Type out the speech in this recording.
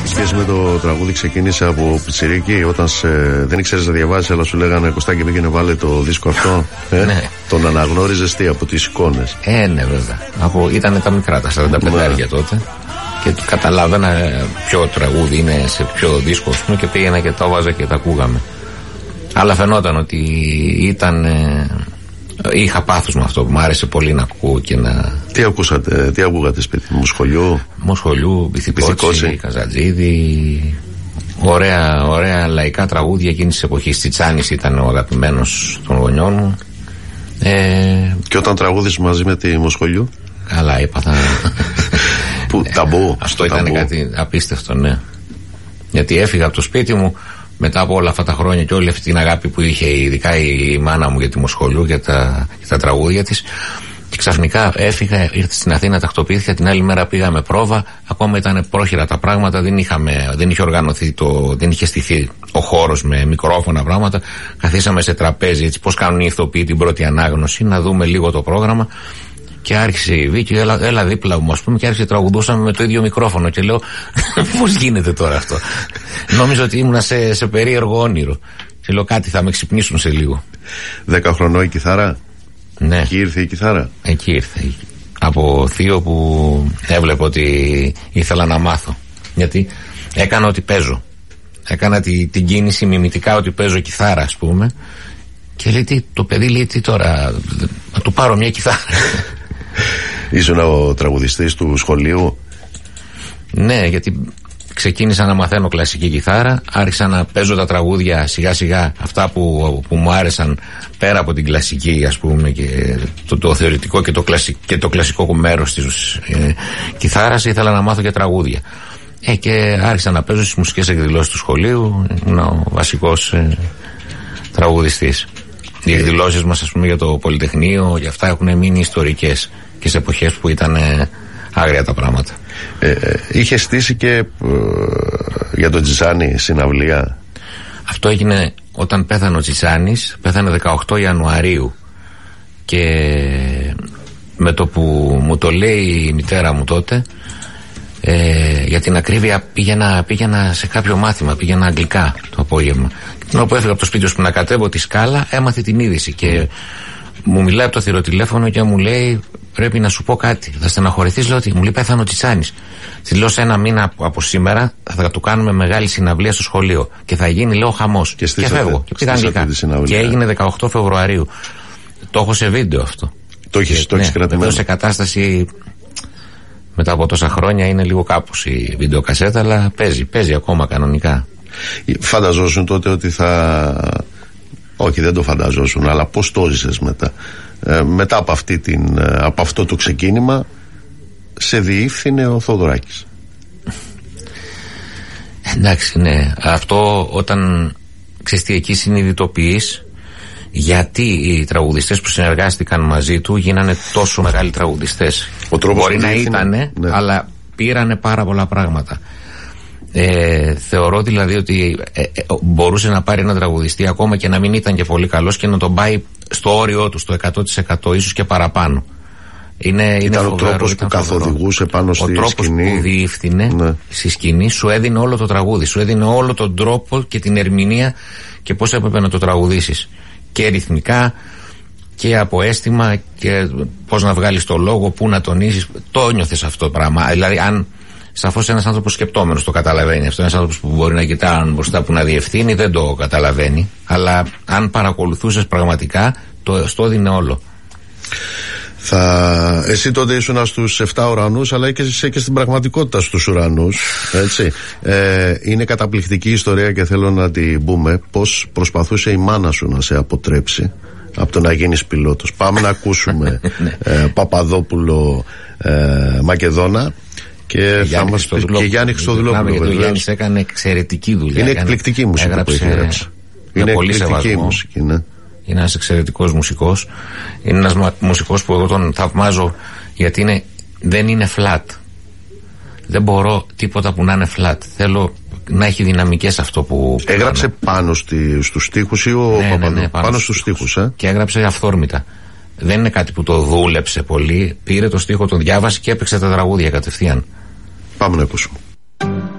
σχέση με το τραγούδι ξεκίνησε από πιτσιρίκι, όταν δεν ήξερες να διαβάσεις, αλλά σου λέγανε Κωστάκη πήγαινε βάλε το δίσκο αυτό. Ναι. Τον αναγνώριζες τι από τις εικόνες? Ναι, βέβαια. Ήταν τα μικρά, τα 45 τότε. Και καταλάβαινα ποιο τραγούδι είναι σε ποιο δίσκο, και πήγαινα και το έβαζα και τα ακούγαμε. Αλλά φαινόταν ότι είχα πάθος με αυτό, που μου άρεσε πολύ να ακούω και να... Τι ακούσατε, τι ακούγατε σπίτι? Μοσχολιού, Μπιθικότσι, Καζατζίδη. Ωραία λαϊκά τραγούδια εκείνης της εποχής. Τσιτσάνης ήταν ο αγαπημένος των γονιών μου. Και όταν τραγούδεις μαζί με τη Μοσχολιού? Καλά, έπαθα. Ταμπού. Αυτό ήταν κάτι απίστευτο, ναι. Γιατί έφυγα από το σπίτι μου μετά από όλα αυτά τα χρόνια και όλη αυτή την αγάπη που είχε ειδικά η μάνα μου για τη Μοσχολιού, για τα τραγούδια της. Και ξαφνικά έφυγα, ήρθα στην Αθήνα, τακτοποιήθηκα, την άλλη μέρα πήγαμε πρόβα. Ακόμα ήταν πρόχειρα τα πράγματα, δεν είχε οργανωθεί δεν είχε στηθεί ο χώρος με μικρόφωνα πράγματα. Καθίσαμε σε τραπέζι, έτσι πώς κάνουν οι ηθοποιοί την πρώτη ανάγνωση, να δούμε λίγο το πρόγραμμα. Και άρχισε η Βίκη, έλα δίπλα μου, ας πούμε, και άρχισε τραγουδούσαμε με το ίδιο μικρόφωνο. Και λέω, πώς γίνεται τώρα αυτό? Νόμιζα ότι ήμουνα σε περίεργο όνειρο. Και λέω, κάτι θα με ξυπνήσουν σε λίγο. 10 χρονών η κιθάρα. Ναι. Εκεί ήρθε η κιθάρα. Εκεί ήρθε. Από θείο που έβλεπε ότι ήθελα να μάθω. Γιατί έκανα ότι παίζω. Έκανα την κίνηση μιμητικά ότι παίζω κιθάρα, ας πούμε. Και λέει, το παιδί λέει, τι τώρα, να του πάρω μια κιθάρα. Ήσουν ο τραγουδιστής του σχολείου? Ναι, γιατί ξεκίνησα να μαθαίνω κλασική κιθάρα, άρχισα να παίζω τα τραγούδια σιγά σιγά, αυτά που μου άρεσαν πέρα από την κλασική, ας πούμε, και το θεωρητικό και το κλασικό μέρος της κιθάρας. Ήθελα να μάθω και τραγούδια. Και άρχισα να παίζω στις μουσικές εκδηλώσεις του σχολείου. Ήμουν ο βασικός τραγουδιστής. Οι εκδηλώσεις μας, ας πούμε, για το Πολυτεχνείο, για αυτά έχουν μείνει ιστορικές και σε εποχές που ήταν άγρια τα πράγματα. Είχε στήσει και για τον Τσιτσάνη συναυλία? Αυτό έγινε όταν πέθανε ο Τσιτσάνης. Πέθανε 18 Ιανουαρίου. Και με το που μου το λέει η μητέρα μου τότε, για την ακρίβεια πήγαινα σε κάποιο μάθημα, πήγαινα αγγλικά το απόγευμα. Την ώρα που έφυγα από το σπίτι που να κατέβω τη σκάλα, έμαθε την είδηση και μου μιλάει από το θηροτηλέφωνο και μου λέει, πρέπει να σου πω κάτι, θα στεναχωρηθείς. Λέω ότι μου λέει πέθανε ο Τσιτσάνης. Τη λέω, σε ένα μήνα από σήμερα θα του κάνουμε μεγάλη συναυλία στο σχολείο και θα γίνει, λέω, χαμός. Και φεύγω και πήγα αγγλικά. Και έγινε 18 Φεβρουαρίου. Το έχω σε βίντεο αυτό. Το έχεις κρατημένο? Εδώ σε κατάσταση μετά από τόσα χρόνια είναι λίγο κάπως η βιντεοκασέτα, αλλά παίζει ακόμα κανονικά. Φανταζόσουν τότε ότι θα... Όχι, δεν το φανταζόσουν, αλλά πώς το ζήσες μετά? Μετά από αυτό το ξεκίνημα σε διεύθυνε ο Θοδωράκης. Εντάξει, ναι. Αυτό όταν εκεί συνειδητοποιείς γιατί οι τραγουδιστές που συνεργάστηκαν μαζί του γίνανε τόσο μεγάλοι τραγουδιστές. Μπορεί να ήτανε, ναι, αλλά πήρανε πάρα πολλά πράγματα. Θεωρώ δηλαδή ότι μπορούσε να πάρει ένα τραγουδιστή ακόμα και να μην ήταν και πολύ καλός και να τον πάει στο όριό του, στο 100%, ίσως και παραπάνω. Ήταν ο τρόπος που καθοδηγούσε πάνω στη σκηνή. Ο τρόπος που διεύθυνε, ναι, στη σκηνή, σου έδινε όλο το τραγούδι, σου έδινε όλο τον τρόπο και την ερμηνεία και πώς έπρεπε να το τραγουδήσεις. Και ρυθμικά και από αίσθημα και πώς να βγάλεις το λόγο, πού να τονίσεις. Το νιώθες αυτό το πράγμα. Δηλαδή, αν σαφώς ένας άνθρωπος σκεπτόμενος το καταλαβαίνει αυτό, ένας άνθρωπος που μπορεί να κοιτάει μπροστά που να διευθύνει δεν το καταλαβαίνει. Αλλά αν παρακολουθούσες πραγματικά, στο έδινε όλο. Εσύ τότε ήσουν στους 7 ουρανούς, αλλά και στην πραγματικότητα στους ουρανούς, έτσι. Είναι καταπληκτική ιστορία και θέλω να την πούμε, πώς προσπαθούσε η μάνα σου να σε αποτρέψει από το να γίνεις πιλότος. Πάμε να ακούσουμε Παπαδόπουλο, Μακεδόνα, και θα μας πει και Γιάννη Χριστοδουλόπουλο. Ο Γιάννης έκανε εξαιρετική δουλειά. Είναι εκπληκτική μουσική που έχει γράψει. Είναι πολύ εκπληκτική μουσική, ναι. Είναι ένας εξαιρετικός μουσικός. Είναι ένας μουσικός που εγώ τον θαυμάζω γιατί δεν είναι flat. Δεν μπορώ τίποτα που να είναι flat. Θέλω να έχει δυναμικές αυτό που έγραψε πάνω στους στίχους ή ο Παπαδόπουλος? Πάνω στους στίχους. Και έγραψε αυθόρμητα. Δεν είναι κάτι που το δούλεψε πολύ. Πήρε το στίχο, τον διάβασε και έπαιξε τα τραγούδια κατευθείαν. Πάμε να ακούσουμε.